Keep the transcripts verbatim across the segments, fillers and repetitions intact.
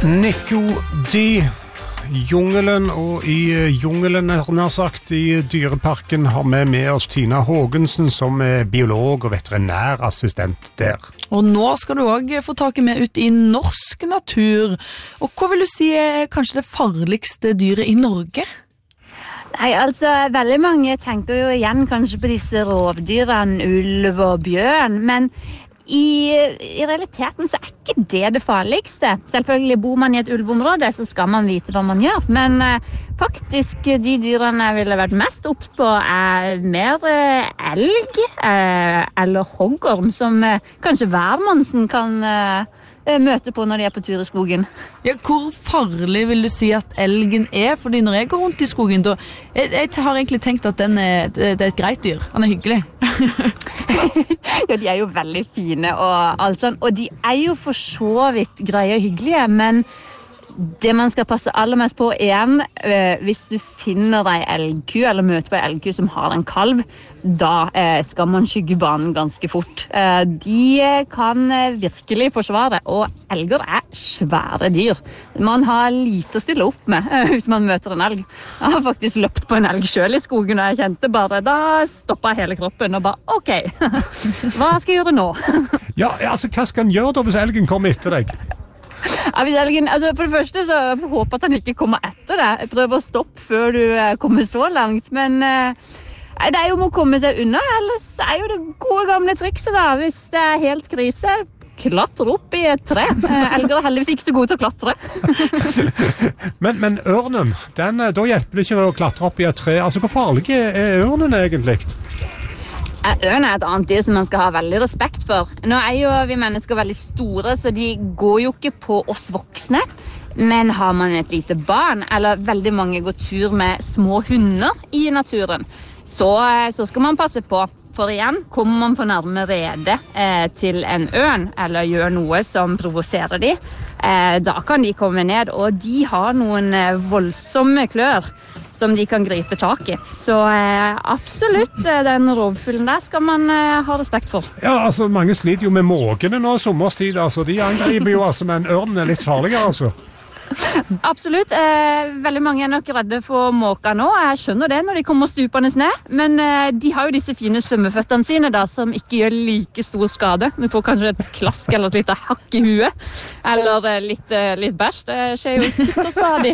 Nico D. Jungelen, og i jungelen, nær sagt, i dyreparken har vi med oss Tina Hågensen, som er biolog og veterinærassistent der. Og nå skal du også få taket med ut i norsk natur. Og hva vil du si er kanskje det farligste dyret i Norge? Nei, altså, veldig mange tenker jo igjen kanskje på disse rovdyrene, ulv og bjørn, men I, I realiteten så er ikke det det farligste. Selvfølgelig bor man i et ulveområde, så skal man vite hva man gjør. Men eh, faktisk de dyrene jeg ville vært mest opptatt på er mer eh, elg eh, eller hoggorm, som eh, kanskje hvermannsen kan eh, møte på når de er på tur i skogen. Ja, hvor farlig vil du si at elgen er? Fordi når jeg går rundt i skogen, da, jeg, jeg har egentlig tenkt at den er, det, det er et greit dyr. Han er hyggelig. Ja, de er jo veldig fine, og, alt sånt, og de er jo for så vidt greie og hyggelige, men det man skal passe aller mest på igjen, eh, hvis du finner en elgku eller møter på en elgku som har en kalv, da eh, skal man skygge banen ganske fort. Eh, de kan eh, virkelig forsvare, og elger er svære dyr. Man har lite å stille opp med eh, hvis man møter en elg. Jeg har faktisk løpt på en elg selv i skogen, og jeg kjente bare, da stoppet hele kroppen og bare, ok, hva skal jeg gjøre nå? Ja, altså, hva skal han gjøre da hvis elgen kommer etter deg? Ja, hvis elgen, altså for det første så håper jeg at han ikke kommer etter deg. Jeg prøver å stoppe før du eh, kommer så langt, men eh, det er jo må komme seg unna, ellers er jo det gode gamle trikset da. Hvis det er helt krise, klatre opp i et tre. Eh, elger er heldigvis ikke så gode til å klatre. men, men ørnen, den, da hjelper det ikke å klatre opp i et tre. Altså, hvor farlig er ørnen egentlig? Ørn er et annet dyr som man skal ha veldig respekt for. Nå er jo vi mennesker veldig store, så de går jo ikke på oss voksne. Men har man et lite barn, eller veldig mange går tur med små hunder i naturen, så, så skal man passe på. For igjen, kommer man på nærme rede eh, til en ørn, eller gjør noe som provoserer de, eh, da kan de komme ned, og de har noen eh, voldsomme klør som de kan gripe tak i. Så eh, absolutt, eh, den rovfuglen der skal man eh, ha respekt for. Ja, altså, mange sliter jo med måkene nå i sommerstid, altså. De angriper jo, altså, men ørnen er litt farligere, altså. Absolutt. Eh, veldig mange er nok redde for måker nå. Jeg skjønner det når de kommer stupende ned, men eh, de har jo disse fine svømmeføttene sine da, som ikke gjør like stor skade. Du får kanskje et klask eller et lite hakk i huet, eller eh, litt, eh, litt bæsj. Det skjer jo titt og stadig.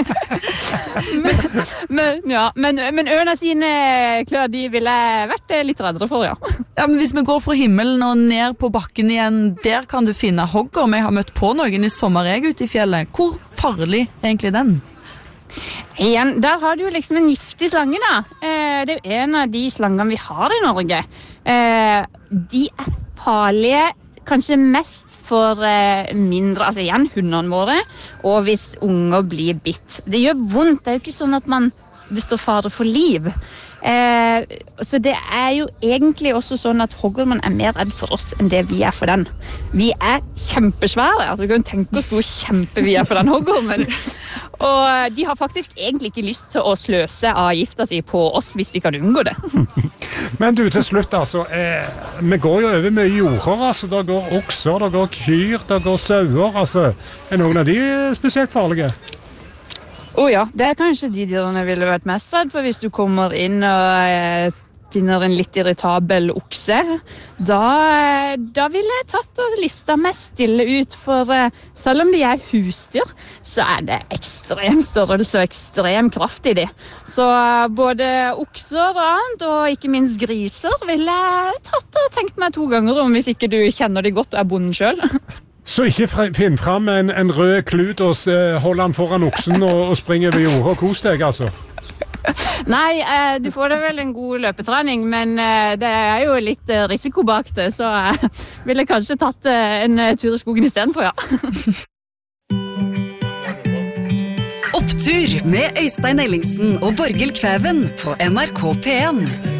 men, men, ja, men, men ørene sine klør, de ville vært litt reddere for, ja. Ja, men hvis vi går fra himmelen og ned på bakken igjen, der kan du finne hoggorm. Jeg har møtt på noen i sommer jeg ute i fjellet. Hvor farlig er egentlig den? Igjen, der har du jo liksom en giftig slange da. Eh, det er jo en av de slangene vi har i Norge. Eh, de er farlige kanskje mest for eh, mindre, altså igjen hundene våre, og hvis unger blir bitt. Det gjør vondt, det er jo ikke sånn at man, det står fare for liv. Eh, så det er jo egentlig også sånn at hoggormen er mer redd for oss enn det vi er for den. Vi er kjempesvære, altså du kan tenke oss hvor kjempe vi er for den hoggormen. Og de har faktisk egentlig ikke lyst til å sløse av gifta si på oss hvis de kan unngå det. Men du, til slutt altså, eh, vi går jo over mye jorder, altså. Det går okser, det går kyr, det går sauer, altså. Er noen av de spesielt farlige? Å ja, det er kanskje de dyrene jeg ville vært mest redd for hvis du kommer inn og eh, finner en litt irritabel okse. Da, eh, da ville jeg tatt og listet meg stille ut, for eh, selv om de er husdyr, så er det ekstrem størrelse og ekstrem kraft i de. Så eh, både okser og annet, og ikke minst griser, ville jeg tatt og tenkt meg to ganger om hvis ikke du kjenner de godt og er bonden selv. Så ikke finn frem en, en rød klut og uh, hold han foran oksen og, og springe over jorda og kos deg, altså? Nei, eh, du får da vel en god løpetrening, men eh, det er jo litt eh, risiko bak det, så jeg eh, ville kanskje tatt eh, en tur i skogen i stedet for, ja. Opptur med Øystein Ellingsen og Borghild Kvæven på N R K P en.